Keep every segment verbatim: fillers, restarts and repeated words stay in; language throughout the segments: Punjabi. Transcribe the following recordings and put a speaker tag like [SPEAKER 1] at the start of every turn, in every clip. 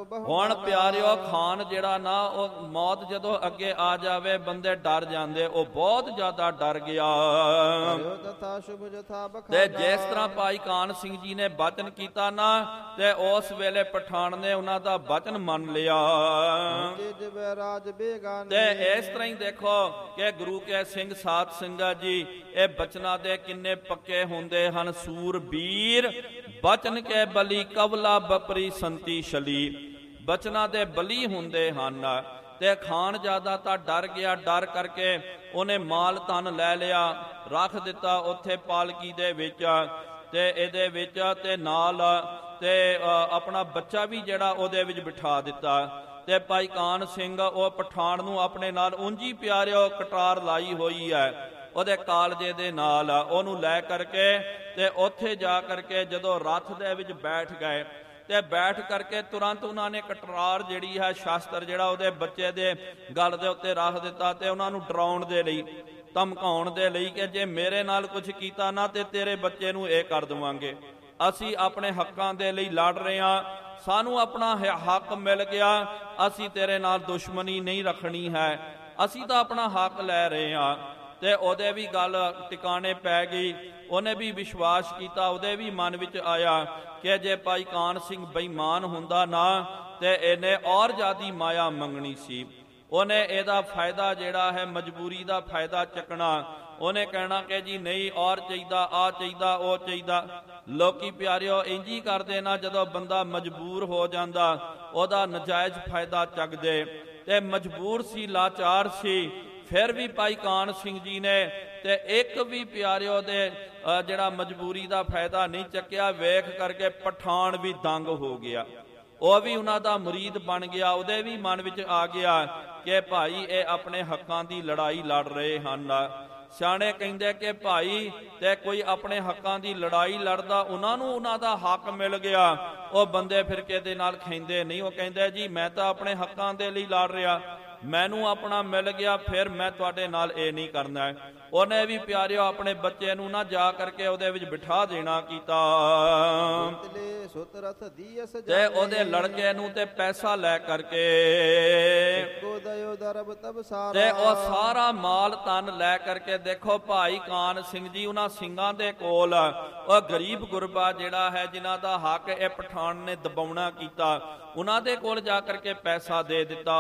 [SPEAKER 1] ਹੁਣ ਪਿਆਰਿਓ ਖਾਨ ਜਿਹੜਾ ਨਾ ਉਹ ਮੌਤ ਜਦੋਂ ਅੱਗੇ ਆ ਜਾਵੇ ਬੰਦੇ ਡਰ ਜਾਂਦੇ, ਉਹ ਬਹੁਤ ਜ਼ਿਆਦਾ ਡਰ ਗਿਆ। ਤੇ ਜਿਸ ਤਰ੍ਹਾਂ ਭਾਈ ਕਾਨ ਸਿੰਘ ਜੀ ਨੇ ਬਚਨ ਕੀਤਾ ਨਾ, ਤੇ ਉਸ ਵੇਲੇ ਪਠਾਨ ਨੇ ਉਹਨਾਂ ਦਾ ਬਚਨ ਮੰਨ ਲਿਆ। ਤੇ ਇਸ ਤਰ੍ਹਾਂ ਹੀ ਦੇਖੋ ਕਿ ਗੁਰੂ ਕੇ ਸਿੰਘ ਸਾਧ ਸੰਗਤ ਜੀ ਇਹ ਬਚਨਾਂ ਦੇ ਕਿੰਨੇ ਪੱਕੇ ਹੁੰਦੇ ਹਨ। ਸੂਰਬੀਰ ਬਚਨ ਕੇ ਬਲੀ ਕਵਲਾ ਬਪਰੀ ਸੰਤੀ ਛਲੀ, ਬਚਨਾਂ ਦੇ ਬਲੀ ਹੁੰਦੇ ਹਨ। ਤੇ ਖਾਨ ਜ਼ਿਆਦਾ ਤਾਂ ਡਰ ਗਿਆ, ਡਰ ਕਰਕੇ ਉਹਨੇ ਮਾਲ ਧਨ ਲੈ ਲਿਆ, ਰੱਖ ਦਿੱਤਾ ਉੱਥੇ ਪਾਲਕੀ ਦੇ ਵਿੱਚ, ਤੇ ਇਹਦੇ ਵਿੱਚ ਤੇ ਨਾਲ ਤੇ ਆਪਣਾ ਬੱਚਾ ਵੀ ਜਿਹੜਾ ਉਹਦੇ ਵਿੱਚ ਬਿਠਾ ਦਿੱਤਾ। ਤੇ ਭਾਈ ਕਾਨ ਸਿੰਘ ਉਹ ਪਠਾਨ ਨੂੰ ਆਪਣੇ ਨਾਲ ਉਂਝੀ ਪਿਆਰਿਓ ਕਟਾਰ ਲਾਈ ਹੋਈ ਹੈ ਉਹਦੇ ਕਾਲਜੇ ਦੇ ਨਾਲ, ਉਹਨੂੰ ਲੈ ਕਰਕੇ ਤੇ ਉੱਥੇ ਜਾ ਕਰਕੇ ਜਦੋਂ ਰੱਥ ਦੇ ਵਿੱਚ ਬੈਠ ਗਏ, ਤੇ ਬੈਠ ਕਰਕੇ ਤੁਰੰਤ ਉਹਨਾਂ ਨੇ ਕਟਾਰ ਜਿਹੜੀ ਹੈ ਸ਼ਾਸਤਰ ਜਿਹੜਾ ਉਹਦੇ ਬੱਚੇ ਦੇ ਗਲ ਦੇ ਉੱਤੇ ਰੱਖ ਦਿੱਤਾ, ਤੇ ਉਹਨਾਂ ਨੂੰ ਡਰਾਉਣ ਦੇ ਲਈ, ਧਮਕਾਉਣ ਦੇ ਲਈ ਕਿ ਜੇ ਮੇਰੇ ਨਾਲ ਕੁਝ ਕੀਤਾ ਨਾ ਤੇ ਤੇਰੇ ਬੱਚੇ ਨੂੰ ਇਹ ਕਰ ਦੇਵਾਂਗੇ। ਅਸੀਂ ਆਪਣੇ ਹੱਕਾਂ ਦੇ ਲਈ ਲੜ ਰਹੇ ਹਾਂ, ਸਾਨੂੰ ਆਪਣਾ ਹੱਕ ਮਿਲ ਗਿਆ, ਅਸੀਂ ਤੇਰੇ ਨਾਲ ਦੁਸ਼ਮਣੀ ਨਹੀਂ ਰੱਖਣੀ ਹੈ, ਅਸੀਂ ਤਾਂ ਆਪਣਾ ਹੱਕ ਲੈ ਰਹੇ ਹਾਂ। ਤੇ ਉਹਦੇ ਵੀ ਗੱਲ ਟਿਕਾਣੇ ਪੈ ਗਈ, ਉਹਨੇ ਵੀ ਵਿਸ਼ਵਾਸ ਕੀਤਾ, ਉਹਦੇ ਵੀ ਮਨ ਵਿੱਚ ਆਇਆ ਕਿ ਜੇ ਭਾਈ ਕਾਨ ਸਿੰਘ ਬੇਈਮਾਨ ਹੁੰਦਾ ਨਾ ਤੇ ਇਹਨੇ ਔਰ ਜ਼ਿਆਦੀ ਮਾਇਆ ਮੰਗਣੀ ਸੀ। ਉਹਨੇ ਇਹਦਾ ਫਾਇਦਾ ਜਿਹੜਾ ਹੈ ਮਜਬੂਰੀ ਦਾ ਫਾਇਦਾ ਚੱਕਣਾ, ਉਹਨੇ ਕਹਿਣਾ ਕਿ ਜੀ ਨਹੀਂ ਔਰ ਚਾਹੀਦਾ, ਆ ਚਾਹੀਦਾ, ਉਹ ਚਾਹੀਦਾ। ਲੋਕੀ ਪਿਆਰਿਓ ਇੰਝ ਹੀ ਕਰਦੇ ਨਾ, ਜਦੋਂ ਬੰਦਾ ਮਜਬੂਰ ਹੋ ਜਾਂਦਾ ਉਹਦਾ ਨਜਾਇਜ਼ ਫਾਇਦਾ ਚੱਕਦੇ। ਤੇ ਮਜਬੂਰ ਸੀ, ਲਾਚਾਰ ਸੀ, ਫਿਰ ਵੀ ਭਾਈ ਕਾਨ ਸਿੰਘ ਜੀ ਨੇ ਤੇ ਇੱਕ ਵੀ ਪਿਆਰਿਓ ਦੇ ਜਿਹੜਾ ਮਜਬੂਰੀ ਦਾ ਫਾਇਦਾ ਨਹੀਂ ਚੱਕਿਆ। ਵੇਖ ਕਰਕੇ ਪਠਾਨ ਵੀ ਦੰਗ ਹੋ ਗਿਆ, ਉਹ ਵੀ ਉਹਨਾਂ ਦਾ ਮੁਰੀਦ ਬਣ ਗਿਆ। ਉਹਦੇ ਵੀ ਮਨ ਵਿੱਚ ਆ ਗਿਆ ਕਿ ਭਾਈ ਇਹ ਆਪਣੇ ਹੱਕਾਂ ਦੀ ਲੜਾਈ ਲੜ ਰਹੇ ਹਨ। ਸਿਆਣੇ ਕਹਿੰਦੇ ਕਿ ਭਾਈ ਤੇ ਕੋਈ ਆਪਣੇ ਹੱਕਾਂ ਦੀ ਲੜਾਈ ਲੜਦਾ, ਉਹਨਾਂ ਨੂੰ ਉਹਨਾਂ ਦਾ ਹੱਕ ਮਿਲ ਗਿਆ, ਉਹ ਬੰਦੇ ਫਿਰਕੇ ਦੇ ਨਾਲ ਖੈਂਦੇ ਨਹੀਂ। ਉਹ ਕਹਿੰਦੇ ਜੀ ਮੈਂ ਤਾਂ ਆਪਣੇ ਹੱਕਾਂ ਦੇ ਲਈ ਲੜ ਰਿਹਾ, ਮੈਨੂੰ ਆਪਣਾ ਮਿਲ ਗਿਆ, ਫਿਰ ਮੈਂ ਤੁਹਾਡੇ ਨਾਲ ਇਹ ਨਹੀਂ ਕਰਨਾ। ਉਹਨੇ ਵੀ ਪਿਆਰਿਓ ਆਪਣੇ ਬੱਚੇ ਨੂੰ ਨਾ ਜਾ ਕਰਕੇ ਉਹਦੇ ਵਿੱਚ ਬਿਠਾ ਦੇਣਾ ਕੀਤਾ, ਤੇ ਉਹਦੇ ਲੜਕੇ ਨੂੰ ਤੇ ਪੈਸਾ ਲੈ ਕਰਕੇ ਤੇ ਉਹ ਸਾਰਾ ਮਾਲ ਧਨ ਲੈ ਕਰਕੇ, ਦੇਖੋ ਭਾਈ ਕਾਨ ਸਿੰਘ ਜੀ ਉਹਨਾਂ ਸਿੰਘਾਂ ਦੇ ਕੋਲ, ਉਹ ਗਰੀਬ ਗੁਰਬਾ ਜਿਹੜਾ ਹੈ ਜਿਨ੍ਹਾਂ ਦਾ ਹੱਕ ਇਹ ਪਠਾਨ ਨੇ ਦਬਾਉਣਾ ਕੀਤਾ, ਉਹਨਾਂ ਦੇ ਕੋਲ ਜਾ ਕਰਕੇ ਪੈਸਾ ਦੇ ਦਿੱਤਾ।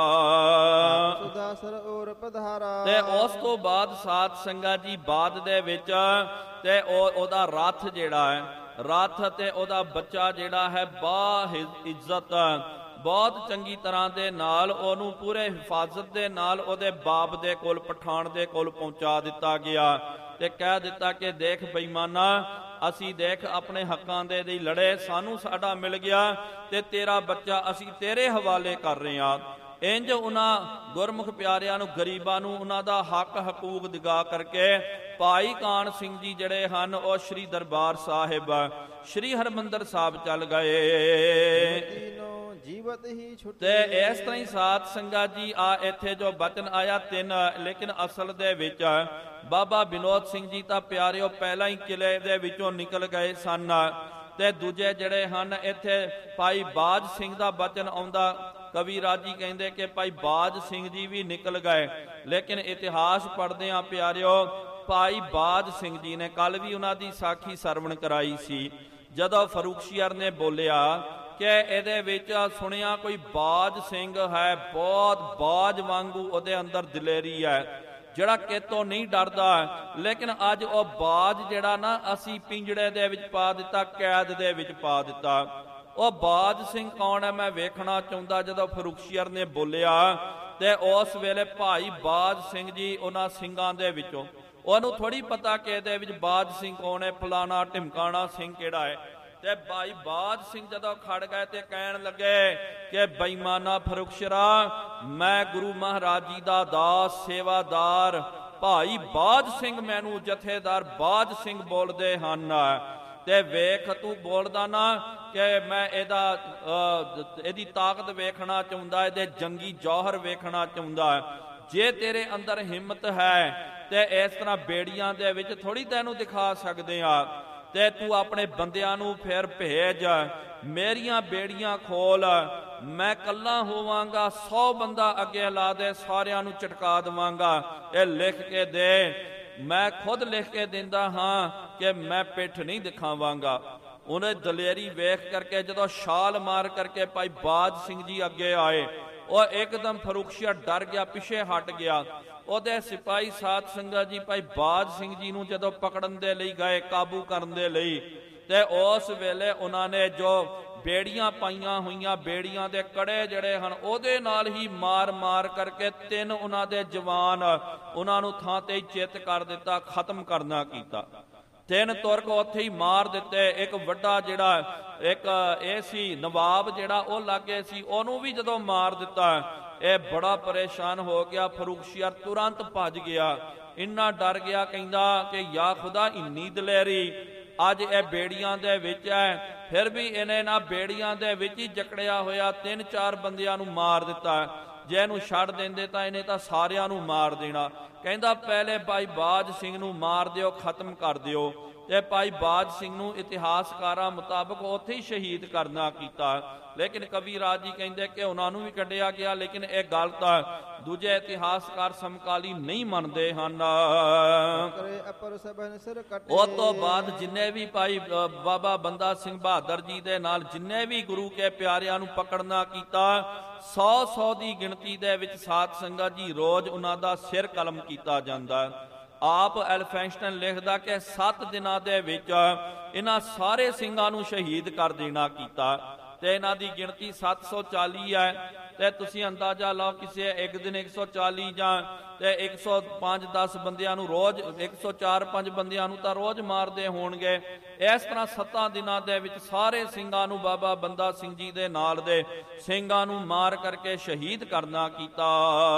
[SPEAKER 1] ਤੇ ਉਸ ਤੋਂ ਬਾਅਦ ਸਾਧ ਸੰਗਤ ਜੀ ਬਾਅਦ ਦੇ ਵਿੱਚ ਤੇ ਉਹ ਉਹਦਾ ਰੱਥ ਜਿਹੜਾ ਹੈ, ਰੱਥ ਤੇ ਉਹਦਾ ਬੱਚਾ ਜਿਹੜਾ ਹੈ ਬਾ ਇੱਜ਼ਤ ਬਹੁਤ ਚੰਗੀ ਤਰ੍ਹਾਂ ਦੇ ਨਾਲ ਉਹਨੂੰ ਪੂਰੇ ਹਿਫਾਜ਼ਤ ਦੇ ਨਾਲ ਉਹਦੇ ਬਾਪ ਦੇ ਕੋਲ, ਪਠਾਨ ਦੇ ਕੋਲ ਪਹੁੰਚਾ ਦਿੱਤਾ ਗਿਆ। ਤੇ ਕਹਿ ਦਿੱਤਾ ਕਿ ਦੇਖ ਬੇਈਮਾਨਾ, ਅਸੀਂ ਦੇਖ ਆਪਣੇ ਹੱਕਾਂ ਦੇ ਲਈ ਲੜੇ, ਸਾਨੂੰ ਸਾਡਾ ਮਿਲ ਗਿਆ, ਤੇ ਤੇਰਾ ਬੱਚਾ ਅਸੀਂ ਤੇਰੇ ਹਵਾਲੇ ਕਰ ਰਹੇ ਹਾਂ। ਇੰਜ ਉਹਨਾਂ ਗੁਰਮੁਖ ਪਿਆਰਿਆਂ ਨੂੰ, ਗਰੀਬਾਂ ਨੂੰ ਉਹਨਾਂ ਦਾ ਹੱਕ ਹਕੂਕ ਦਿਗਾ ਕਰਕੇ ਭਾਈ ਕਾਨ ਸਿੰਘ ਜੀ ਜਿਹੜੇ ਹਨ ਉਹ ਸ਼੍ਰੀ ਦਰਬਾਰ ਸਾਹਿਬ, ਸ਼੍ਰੀ ਹਰਮੰਦਰ ਸਾਹਿਬ ਚੱਲ ਗਏ। ਤੇ ਇਸ ਤਰ੍ਹਾਂ ਹੀ ਸਾਧ ਸੰਗਤ ਜੀ ਆ ਇੱਥੇ ਜੋ ਬਚਨ ਆਇਆ ਤਿੰਨ, ਲੇਕਿਨ ਅਸਲ ਦੇ ਵਿੱਚ ਬਾਬਾ ਵਿਨੋਦ ਸਿੰਘ ਜੀ ਤਾਂ ਪਿਆਰਿਓ ਪਹਿਲਾਂ ਹੀ ਕਿਲੇ ਦੇ ਵਿੱਚੋਂ ਨਿਕਲ ਗਏ ਸਨ। ਤੇ ਦੂਜੇ ਜਿਹੜੇ ਹਨ ਇੱਥੇ ਭਾਈ ਬਾਜ ਸਿੰਘ ਦਾ ਬਚਨ ਆਉਂਦਾ, ਕਵੀ ਰਾਜੀ ਕਹਿੰਦੇ ਕਿ ਭਾਈ ਬਾਜ ਸਿੰਘ ਜੀ ਵੀ ਨਿਕਲ ਗਏ, ਲੇਕਿਨ ਇਤਿਹਾਸ ਪੜ੍ਹਦੇ ਆ ਪਿਆਰਿਓ ਭਾਈ ਬਾਜ ਸਿੰਘ ਜੀ ਨੇ, ਕੱਲ ਵੀ ਉਹਨਾਂ ਦੀ ਸਾਖੀ ਸਰਵਣ ਕਰਾਈ ਸੀ, ਜਦੋਂ ਫਰੂਖਸ਼ੀਅਰ ਨੇ ਬੋਲਿਆ ਕਿ ਇਹਦੇ ਵਿੱਚ ਸੁਣਿਆ ਕੋਈ ਬਾਜ ਸਿੰਘ ਹੈ, ਬਹੁਤ ਬਾਜ ਵਾਂਗੂ ਉਹਦੇ ਅੰਦਰ ਦਲੇਰੀ ਹੈ, ਜਿਹੜਾ ਕਿਤੋਂ ਨਹੀਂ ਡਰਦਾ। ਲੇਕਿਨ ਅੱਜ ਉਹ ਬਾਜ ਜਿਹੜਾ ਨਾ ਅਸੀਂ ਪਿੰਜੜੇ ਦੇ ਵਿੱਚ ਪਾ ਦਿੱਤਾ, ਕੈਦ ਦੇ ਵਿੱਚ ਪਾ ਦਿੱਤਾ। ਉਹ ਬਾਜ ਸਿੰਘ ਕੌਣ ਹੈ ਮੈਂ ਵੇਖਣਾ ਚਾਹੁੰਦਾ। ਜਦੋਂ ਫਰੂਖਸ਼ੀਅਰ ਨੇ ਬੋਲਿਆ ਤੇ ਉਸ ਵੇਲੇ ਭਾਈ ਬਾਜ ਸਿੰਘ ਜੀ ਉਹਨਾਂ ਸਿੰਘਾਂ ਦੇ ਵਿੱਚੋਂ, ਉਹਨੂੰ ਥੋੜੀ ਪਤਾ ਕਿ ਇਹਦੇ ਵਿੱਚ ਬਾਜ ਸਿੰਘ ਕੌਣ ਹੈ, ਫਲਾਣਾ ਢਿਮਕਾਣਾ ਸਿੰਘ ਕਿਹੜਾ ਹੈ। ਤੇ ਭਾਈ ਬਾਜ ਸਿੰਘ ਜਦੋਂ ਖੜ ਗਏ ਤੇ ਕਹਿਣ ਲੱਗੇ ਕਿ ਬੇਈਮਾਨਾ ਫਰੂਖਸ਼ੀਅਰਾ, ਮੈਂ ਗੁਰੂ ਮਹਾਰਾਜ ਜੀ ਦਾ ਦਾਸ ਸੇਵਾਦਾਰ ਭਾਈ ਬਾਜ ਸਿੰਘ, ਮੈਨੂੰ ਜਥੇਦਾਰ ਬਾਜ ਸਿੰਘ ਬੋਲਦੇ ਹਨ। ਤੇ ਵੇਖ ਤੂੰ ਬੋਲਦਾ ਨਾ ਕਿ ਮੈਂ ਇਹਦਾ ਇਹਦੀ ਤਾਕਤ ਵੇਖਣਾ ਚਾਹੁੰਦਾ, ਇਹਦੇ ਜੰਗੀ ਜੌਹਰ ਵੇਖਣਾ ਚਾਹੁੰਦਾ। ਜੇ ਤੇਰੇ ਅੰਦਰ ਹਿੰਮਤ ਹੈ ਤੇ ਇਸ ਤਰ੍ਹਾਂ ਬੇੜੀਆਂ ਦੇ ਵਿੱਚ ਥੋੜੀ ਤੈਨੂੰ ਦਿਖਾ ਸਕਦੇ ਆ, ਤੇ ਤੂੰ ਆਪਣੇ ਬੰਦਿਆਂ ਨੂੰ ਫਿਰ ਭੇਜ, ਮੇਰੀਆਂ ਬੇੜੀਆਂ ਖੋਲ, ਮੈਂ ਕੱਲਾ ਹੋਵਾਂਗਾ, ਸੌ ਬੰਦਾ ਅੱਗੇ ਲਾ ਦੇ, ਸਾਰਿਆਂ ਨੂੰ ਝਟਕਾ ਦੇਵਾਂਗਾ। ਇਹ ਲਿਖ ਕੇ ਦੇ। ਮੈਂ ਖੁਦ ਲਿਖ ਕੇ ਦਿੰਦਾ ਹਾਂ ਕਿ ਮੈਂ ਪਿੱਠ ਨਹੀਂ ਦਿਖਾਵਾਂਗਾ। ਉਹਨੇ ਦਲੇਰੀ ਵੇਖ ਕਰਕੇ ਜਦੋਂ ਛਾਲ ਮਾਰ ਕਰਕੇ ਭਾਈ ਬਾਜ ਸਿੰਘ ਜੀ ਅੱਗੇ ਆਏ, ਉਹ ਇੱਕਦਮ ਫਰੂਖਸ਼ੀਆ ਡਰ ਗਿਆ, ਪਿੱਛੇ ਹਟ ਗਿਆ। ਉਹਦੇ ਸਿਪਾਹੀ ਸਾਧ ਸੰਗਤ ਜੀ ਭਾਈ ਬਾਜ ਸਿੰਘ ਜੀ ਨੂੰ ਜਦੋਂ ਪਕੜਨ ਦੇ ਲਈ ਗਏ, ਕਾਬੂ ਕਰਨ ਦੇ ਲਈ, ਤੇ ਉਸ ਵੇਲੇ ਉਹਨਾਂ ਨੇ ਜੋ ਬੇੜੀਆਂ ਪਾਈਆਂ ਹੋਈਆਂ, ਬੇੜੀਆਂ ਦੇ ਕੜੇ ਜਿਹੜੇ ਹਨ ਉਹਦੇ ਨਾਲ ਹੀ ਮਾਰ ਮਾਰ ਕਰਕੇ ਤਿੰਨ ਉਹਨਾਂ ਦੇ ਜਵਾਨ ਉਹਨਾਂ ਨੂੰ ਥਾਂ ਤੇ ਹੀ ਚਿੱਤ ਕਰ ਦਿੱਤਾ, ਖਤਮ ਕਰਨਾ ਕੀਤਾ। ਤਿੰਨ ਤੁਰਕ ਉੱਥੇ ਹੀ ਮਾਰ ਦਿੱਤੇ। ਇੱਕ ਵੱਡਾ ਜਿਹੜਾ ਇੱਕ ਇਹ ਸੀ ਨਵਾਬ ਜਿਹੜਾ ਉਹ ਲਾਗੇ ਸੀ, ਉਹਨੂੰ ਵੀ ਜਦੋਂ ਮਾਰ ਦਿੱਤਾ, ਇਹ ਬੜਾ ਪਰੇਸ਼ਾਨ ਹੋ ਗਿਆ। ਫਰੂਖਸ਼ੀਰ ਤੁਰੰਤ ਭੱਜ ਗਿਆ, ਇੰਨਾ ਡਰ ਗਿਆ, ਕਹਿੰਦਾ ਕਿ ਯਾ ਖੁਦਾ ਇੰਨੀ ਦਲੇਰੀ, ਅੱਜ ਇਹ ਬੇੜੀਆਂ ਦੇ ਵਿੱਚ ਹੈ, ਫਿਰ ਵੀ ਇਹਨੇ ਨਾ ਬੇੜੀਆਂ ਦੇ ਵਿੱਚ ਹੀ ਜਕੜਿਆ ਹੋਇਆ ਤਿੰਨ ਚਾਰ ਬੰਦਿਆਂ ਨੂੰ ਮਾਰ ਦਿੱਤਾ। ਜੇ ਇਹਨੂੰ ਛੱਡ ਦਿੰਦੇ ਤਾਂ ਇਹਨੇ ਤਾਂ ਸਾਰਿਆਂ ਨੂੰ ਮਾਰ ਦੇਣਾ। ਕਹਿੰਦਾ ਪਹਿਲੇ ਭਾਈ ਬਾਜ ਸਿੰਘ ਨੂੰ ਮਾਰ ਦਿਓ, ਖਤਮ ਕਰ ਦਿਓ। ਤੇ ਭਾਈ ਬਾਜ ਸਿੰਘ ਨੂੰ ਇਤਿਹਾਸਕਾਰਾਂ ਮੁਤਾਬਕ ਉੱਥੇ ਹੀ ਸ਼ਹੀਦ ਕਰਨਾ ਕੀਤਾ। ਲੇਕਿਨ ਕਵੀ ਰਾਜ ਜੀ ਕਹਿੰਦੇ ਕਿ ਉਹਨਾਂ ਨੂੰ ਵੀ ਕੱਢਿਆ ਗਿਆ, ਲੇਕਿਨ ਇਹ ਗੱਲ ਤਾਂ ਦੂਜੇ ਇਤਿਹਾਸਕਾਰ ਸਮਕਾਲੀ ਨਹੀਂ ਮੰਨਦੇ ਹਨ। ਉਸ ਤੋਂ ਬਾਅਦ ਜਿੰਨੇ ਵੀ ਭਾਈ ਬਾਬਾ ਬੰਦਾ ਸਿੰਘ ਬਹਾਦਰ ਜੀ ਦੇ ਨਾਲ ਜਿੰਨੇ ਵੀ ਗੁਰੂ ਕੇ ਪਿਆਰਿਆਂ ਨੂੰ ਪਕੜਨਾ ਕੀਤਾ, ਸੌ ਸੌ ਦੀ ਗਿਣਤੀ ਦੇ ਵਿੱਚ ਸਾਧ ਸੰਗਤ ਜੀ ਰੋਜ਼ ਉਹਨਾਂ ਦਾ ਸਿਰ ਕਲਮ ਕੀਤਾ ਜਾਂਦਾ। ਆਪ ਐਲਫੈਂਸਟਨ ਲਿਖਦਾ ਕਿ ਸੱਤ ਦਿਨਾਂ ਦੇ ਵਿੱਚ ਇਹਨਾਂ ਸਾਰੇ ਸਿੰਘਾਂ ਨੂੰ ਸ਼ਹੀਦ ਕਰ ਦੇਣਾ ਕੀਤਾ, ਤੇ ਇਹਨਾਂ ਦੀ ਗਿਣਤੀ ਸੱਤ ਸੌ ਚਾਲੀ ਹੈ। ਤੇ ਤੁਸੀਂ ਅੰਦਾਜ਼ਾ ਲਾਓ, ਕਿਸੇ ਇੱਕ ਦਿਨ ਇੱਕ ਸੌ ਚਾਲੀ ਜਾਂ ਤੇ ਇੱਕ ਸੌ ਪੰਜ ਦਸ ਬੰਦਿਆਂ ਨੂੰ ਰੋਜ਼, ਇੱਕ ਸੌ ਚਾਰ ਪੰਜ ਬੰਦਿਆਂ ਨੂੰ ਤਾਂ ਰੋਜ਼ ਮਾਰਦੇ ਹੋਣਗੇ। ਇਸ ਤਰ੍ਹਾਂ ਸੱਤਾਂ ਦਿਨਾਂ ਦੇ ਵਿੱਚ ਸਾਰੇ ਸਿੰਘਾਂ ਨੂੰ ਬਾਬਾ ਬੰਦਾ ਸਿੰਘ ਜੀ ਦੇ ਨਾਲ ਦੇ ਸਿੰਘਾਂ ਨੂੰ ਮਾਰ ਕਰਕੇ ਸ਼ਹੀਦ ਕਰਨਾ ਕੀਤਾ।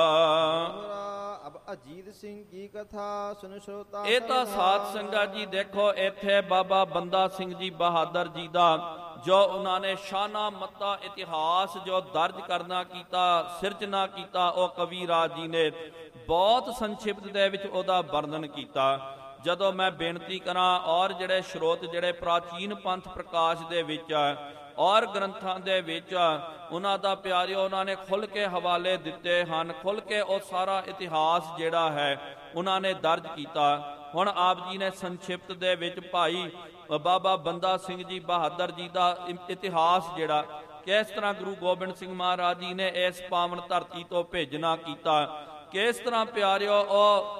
[SPEAKER 2] ਅਜੀਤ ਸਿੰਘ ਕੀ ਕਥਾ ਸੁਨ ਸ਼ਰੋਤਾ।
[SPEAKER 1] ਇਹ ਤਾਂ ਸਾਧ ਸੰਗਤ ਜੀ ਦੇਖੋ, ਇੱਥੇ ਬਾਬਾ ਬੰਦਾ ਸਿੰਘ ਜੀ ਬਹਾਦਰ ਜੀ ਦਾ ਜੋ ਉਹਨਾਂ ਨੇ ਸ਼ਾਨਾ ਮੱਤਾ ਇਤਿਹਾਸ ਜੋ ਦਰਜ ਕਰਨਾ ਕੀਤਾ, ਸਿਰਜਣਾ ਕੀਤਾ, ਉਹ ਕਵੀ ਰਾਜ ਜੀ ਨੇ ਬਹੁਤ ਸੰਖਿਪਤ ਦੇ ਵਿੱਚ ਉਹਦਾ ਵਰਣਨ ਕੀਤਾ। ਜਦੋਂ ਮੈਂ ਬੇਨਤੀ ਕਰਾਂ ਔਰ ਜਿਹੜੇ ਸਰੋਤ ਜਿਹੜੇ ਪ੍ਰਾਚੀਨ ਪੰਥ ਪ੍ਰਕਾਸ਼ ਦੇ ਵਿੱਚ ਔਰ ਗ੍ਰੰਥਾਂ ਦੇ ਵਿੱਚ ਉਹਨਾਂ ਦਾ ਪਿਆਰਿਓ ਉਹਨਾਂ ਨੇ ਖੁੱਲ੍ਹ ਕੇ ਹਵਾਲੇ ਦਿੱਤੇ ਹਨ, ਖੁੱਲ੍ਹ ਕੇ ਉਹ ਸਾਰਾ ਇਤਿਹਾਸ ਜਿਹੜਾ ਹੈ ਉਹਨਾਂ ਨੇ ਦਰਜ ਕੀਤਾ। ਹੁਣ ਆਪ ਜੀ ਨੇ ਸੰਖਿਪਤ ਦੇ ਵਿੱਚ ਭਾਈ ਬਾਬਾ ਬੰਦਾ ਸਿੰਘ ਜੀ ਬਹਾਦਰ ਜੀ ਦਾ ਇਤਿਹਾਸ ਜਿਹੜਾ ਕਿਸ ਤਰ੍ਹਾਂ ਗੁਰੂ ਗੋਬਿੰਦ ਸਿੰਘ ਮਹਾਰਾਜ ਜੀ ਨੇ ਇਸ ਪਾਵਨ ਧਰਤੀ ਤੋਂ ਭੇਜਣਾ ਕੀਤਾ, ਕਿਸ ਤਰ੍ਹਾਂ ਪਿਆਰਿਓ ਉਹ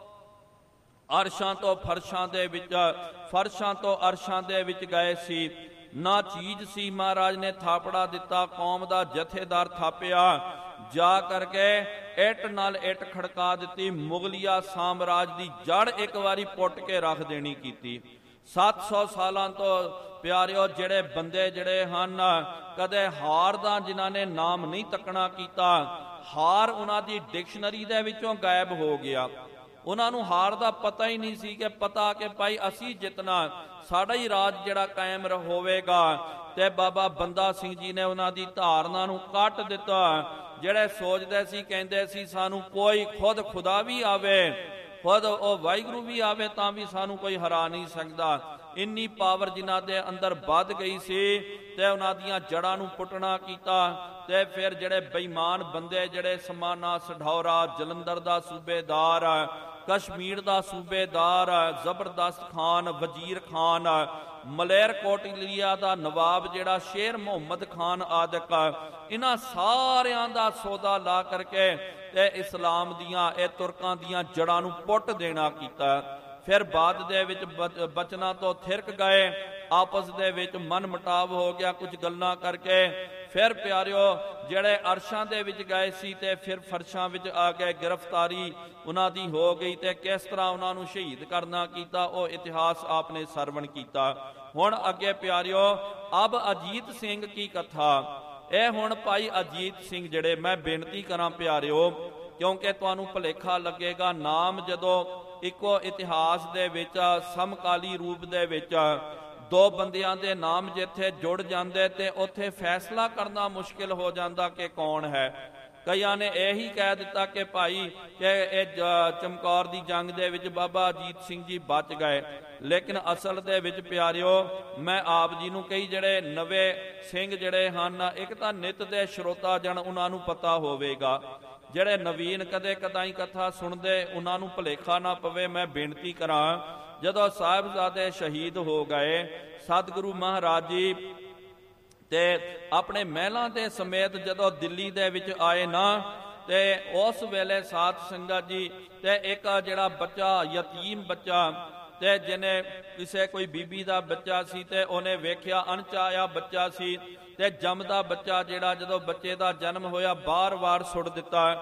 [SPEAKER 1] ਅਰਸ਼ਾਂ ਤੋਂ ਫਰਸ਼ਾਂ ਦੇ ਵਿੱਚ, ਫਰਸ਼ਾਂ ਤੋਂ ਅਰਸ਼ਾਂ ਦੇ ਵਿੱਚ ਗਏ ਸੀ। ਨਾ ਚੀਜ਼ ਸੀ, ਮਹਾਰਾਜ ਨੇ ਥਾਪੜਾ ਦਿੱਤਾ, ਕੌਮ ਦਾ ਜਥੇਦਾਰ ਥਾਪਿਆ, ਜਾ ਕਰਕੇ ਇੱਟ ਨਾਲ ਇੱਟ ਖੜਕਾ ਦਿੱਤੀ, ਮੁਗਲਿਆ ਸਾਮਰਾਜ ਦੀ ਜੜ ਇੱਕ ਵਾਰੀ ਪੁੱਟ ਕੇ ਰੱਖ ਦੇਣੀ ਕੀਤੀ। ਸੱਤ ਸੌ ਸਾਲਾਂ ਤੋਂ ਪਿਆਰਿਓ ਜਿਹੜੇ ਬੰਦੇ ਜਿਹੜੇ ਹਨ ਕਦੇ ਹਾਰ ਦਾ ਜਿਨ੍ਹਾਂ ਨੇ ਨਾਮ ਨਹੀਂ ਤੱਕਣਾ ਕੀਤਾ, ਹਾਰ ਉਹਨਾਂ ਦੀ ਡਿਕਸ਼ਨਰੀ ਦੇ ਵਿੱਚੋਂ ਗਾਇਬ ਹੋ ਗਿਆ। ਉਹਨਾਂ ਨੂੰ ਹਾਰ ਦਾ ਪਤਾ ਹੀ ਨਹੀਂ ਸੀ ਕਿ ਪਤਾ ਕਿ ਭਾਈ ਅਸੀਂ ਜਿੱਤਣਾ, ਸਾਡਾ ਹੀ ਰਾਜ ਜਿਹੜਾ ਕਾਇਮ ਹੋਵੇਗਾ। ਤੇ ਬਾਬਾ ਬੰਦਾ ਸਿੰਘ ਜੀ ਨੇ ਉਹਨਾਂ ਦੀ ਧਾਰਨਾ ਨੂੰ ਕੱਟ ਦਿੱਤਾ। ਜਿਹੜੇ ਸੋਚਦੇ ਸੀ, ਕਹਿੰਦੇ ਸੀ ਸਾਨੂੰ ਕੋਈ ਖੁਦ ਖੁਦਾ ਵੀ ਆਵੇ, ਖੁਦ ਉਹ ਵਾਹਿਗੁਰੂ ਵੀ ਆਵੇ ਤਾਂ ਵੀ ਸਾਨੂੰ ਕੋਈ ਹਰਾ ਨਹੀਂ ਸਕਦਾ। ਇੰਨੀ ਪਾਵਰ ਜਿਨ੍ਹਾਂ ਦੇ ਅੰਦਰ ਵੱਧ ਗਈ ਸੀ ਤੇ ਉਹਨਾਂ ਦੀਆਂ ਜੜ੍ਹਾਂ ਨੂੰ ਪੁੱਟਣਾ ਕੀਤਾ। ਤੇ ਫਿਰ ਜਿਹੜੇ ਬੇਈਮਾਨ ਬੰਦੇ, ਜਿਹੜੇ ਸਮਾਨਾ ਸਢੌਰਾ, ਜਲੰਧਰ ਦਾ ਸੂਬੇਦਾਰ, ਕਸ਼ਮੀਰ ਦਾ ਸੂਬੇਦਾਰ, ਜ਼ਬਰਦਸਤ ਖਾਨ, ਵਜ਼ੀਰ ਖਾਨ, ਮਲੇਰਕੋਟਲੀਆ ਦਾ ਨਵਾਬ ਜਿਹੜਾ ਸ਼ੇਰ ਮੁਹੰਮਦ ਖਾਨ ਆਦਿਕ, ਇਹਨਾਂ ਸਾਰਿਆਂ ਦਾ ਸੌਦਾ ਲਾ ਕਰਕੇ ਤੇ ਇਸਲਾਮ ਦੀਆਂ ਇਹ ਤੁਰਕਾਂ ਦੀਆਂ ਜੜ੍ਹਾਂ ਨੂੰ ਪੁੱਟ ਦੇਣਾ ਕੀਤਾ। ਫਿਰ ਬਾਅਦ ਦੇ ਵਿੱਚ ਬਚਨਾ ਤੋਂ ਥਿਰਕ ਗਏ, ਆਪਸ ਦੇ ਵਿੱਚ ਮਨ ਮੁਟਾਵ ਹੋ ਗਿਆ ਕੁਝ ਗੱਲਾਂ ਕਰਕੇ। ਫਿਰ ਪਿਆਰਿਓ ਜਿਹੜੇ ਅਰਸ਼ਾਂ ਦੇ ਵਿੱਚ ਗਏ ਸੀ ਤੇ ਫਿਰ ਫਰਸ਼ਾਂ ਵਿੱਚ ਆ ਗਏ, ਗ੍ਰਿਫਤਾਰੀ ਉਹਨਾਂ ਦੀ ਹੋ ਗਈ ਤੇ ਕਿਸ ਤਰ੍ਹਾਂ ਉਹਨਾਂ ਨੂੰ ਸ਼ਹੀਦ ਕਰਨਾ ਕੀਤਾ, ਉਹ ਇਤਿਹਾਸ ਆਪਨੇ ਸਰਵਣ ਕੀਤਾ। ਹੁਣ ਅੱਗੇ ਪਿਆਰਿਓ ਅਬ ਅਜੀਤ ਸਿੰਘ ਕੀ ਕਥਾ। ਇਹ ਹੁਣ ਭਾਈ ਅਜੀਤ ਸਿੰਘ ਜਿਹੜੇ, ਮੈਂ ਬੇਨਤੀ ਕਰਾਂ ਪਿਆਰਿਓ, ਕਿਉਂਕਿ ਤੁਹਾਨੂੰ ਭੁਲੇਖਾ ਲੱਗੇਗਾ, ਨਾਮ ਜਦੋਂ ਇੱਕੋ ਇਤਿਹਾਸ ਦੇ ਵਿੱਚ ਸਮਕਾਲੀ ਰੂਪ ਦੇ ਵਿੱਚ ਦੋ ਬੰਦਿਆਂ ਦੇ ਨਾਮ ਜਿੱਥੇ ਜੁੜ ਜਾਂਦੇ ਤੇ ਉੱਥੇ ਫੈਸਲਾ ਕਰਨਾ ਮੁਸ਼ਕਿਲ ਹੋ ਜਾਂਦਾ ਕਿ ਕੌਣ ਹੈ। ਕਈਆਂ ਨੇ ਇਹੀ ਕਹਿ ਦਿੱਤਾ ਕਿ ਭਾਈ ਕਿ ਇਹ ਜ- ਚਮਕੌਰ ਦੀ ਜੰਗ ਦੇ ਵਿੱਚ ਬਾਬਾ ਅਜੀਤ ਸਿੰਘ ਜੀ ਬਚ ਗਏ, ਲੇਕਿਨ ਅਸਲ ਦੇ ਵਿੱਚ ਪਿਆਰਿਓ ਮੈਂ ਆਪ ਜੀ ਨੂੰ ਕਈ ਜਿਹੜੇ ਨਵੇਂ ਸਿੰਘ ਜਿਹੜੇ ਹਨ, ਇੱਕ ਤਾਂ ਨਿਤ ਦੇ ਸਰੋਤਾ ਜਨ ਉਹਨਾਂ ਨੂੰ ਪਤਾ ਹੋਵੇਗਾ, ਜਿਹੜੇ ਨਵੀਨ ਕਦੇ ਕਦਾਈ ਕਥਾ ਸੁਣਦੇ ਉਹਨਾਂ ਨੂੰ ਭੁਲੇਖਾ ਨਾ ਪਵੇ। ਮੈਂ ਬੇਨਤੀ ਕਰਾਂ, ਜਦੋਂ ਸਾਹਿਬਜ਼ਾਦੇ ਸ਼ਹੀਦ ਹੋ ਗਏ, ਸਤਿਗੁਰੂ ਮਹਾਰਾਜ ਜੀ ਤੇ ਆਪਣੇ ਮਹਿਲਾਂ ਦੇ ਸਮੇਤ ਜਦੋਂ ਦਿੱਲੀ ਦੇ ਵਿੱਚ ਆਏ ਨਾ, ਤੇ ਉਸ ਵੇਲੇ ਸਾਧ ਸੰਗਤ ਜੀ ਤੇ ਇੱਕ ਜਿਹੜਾ ਬੱਚਾ, ਯਤੀਮ ਬੱਚਾ, ਤੇ ਜਿਹਨੇ ਕਿਸੇ ਕੋਈ ਬੀਬੀ ਦਾ ਬੱਚਾ ਸੀ ਤੇ ਉਹਨੇ ਵੇਖਿਆ ਅਣਚਾਹਿਆ ਬੱਚਾ ਸੀ, ਤੇ ਜੰਮਦਾ ਬੱਚਾ ਜਿਹੜਾ ਜਦੋਂ ਬੱਚੇ ਦਾ ਜਨਮ ਹੋਇਆ ਬਾਰ-ਬਾਰ ਸੁੱਟ ਦਿੱਤਾ।